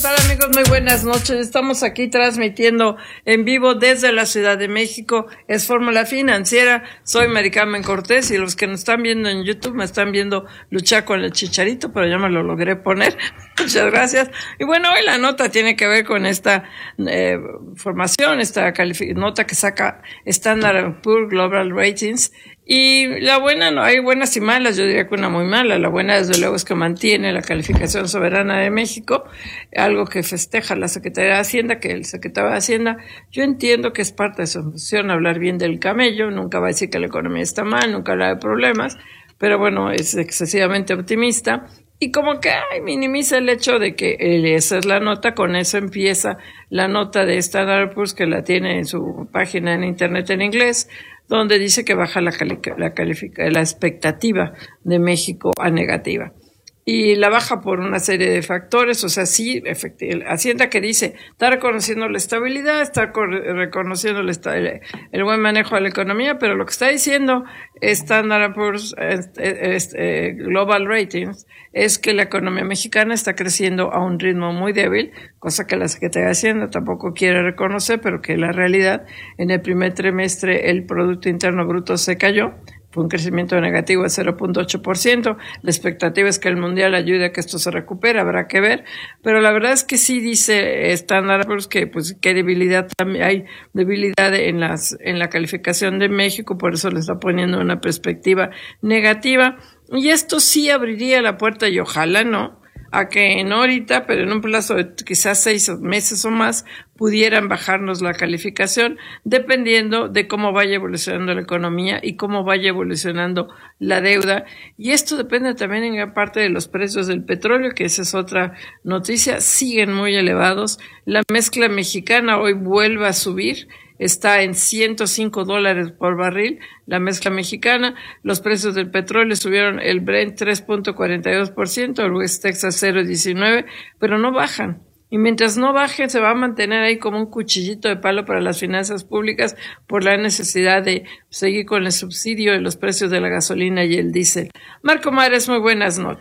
Hola amigos, muy buenas noches. Estamos aquí transmitiendo en vivo desde la Ciudad de México. Es Fórmula Financiera. Soy Mari Carmen Cortés y los que nos están viendo en YouTube me están viendo luchar con el Chicharito, pero ya me lo logré poner. Muchas gracias. Y bueno, hoy la nota tiene que ver con esta formación, esta nota que saca Standard & Poor's Global Ratings. Y la buena, no hay buenas y malas, yo diría que una muy mala. La buena, desde luego, es que mantiene la calificación soberana de México, algo que festeja la Secretaría de Hacienda, que el secretario de Hacienda, yo entiendo que es parte de su función hablar bien del camello, nunca va a decir que la economía está mal, nunca habla de problemas, pero bueno, es excesivamente optimista. Y como que minimiza el hecho de que esa es la nota, con eso empieza la nota de Standard & Poor's, que la tiene en su página en internet en inglés, donde dice que baja la expectativa de México a negativa. Y la baja por una serie de factores, o sea, sí, Hacienda que dice, está reconociendo la estabilidad, está reconociendo el buen manejo de la economía, pero lo que está diciendo Standard & Poor's Global Ratings es que la economía mexicana está creciendo a un ritmo muy débil, cosa que la Secretaría de Hacienda tampoco quiere reconocer, pero que la realidad, en el primer trimestre el Producto Interno Bruto se cayó. Fue un crecimiento negativo de 0.8%. La expectativa es que el mundial ayude a que esto se recupere, habrá que ver. Pero la verdad es que sí dice Standard & Poor's que hay debilidad en la calificación de México, por eso le está poniendo una perspectiva negativa. Y esto sí abriría la puerta, y ojalá no, a que no ahorita, pero en un plazo de quizás 6 meses o más, pudieran bajarnos la calificación, dependiendo de cómo vaya evolucionando la economía y cómo vaya evolucionando la deuda. Y esto depende también en gran parte de los precios del petróleo, que esa es otra noticia, siguen muy elevados. La mezcla mexicana hoy vuelve a subir, está en $105 por barril, la mezcla mexicana. Los precios del petróleo subieron, el Brent 3.42%, el West Texas 0.19%, pero no bajan. Y mientras no bajen, se va a mantener ahí como un cuchillito de palo para las finanzas públicas por la necesidad de seguir con el subsidio de los precios de la gasolina y el diésel. Marco Mares, muy buenas noches.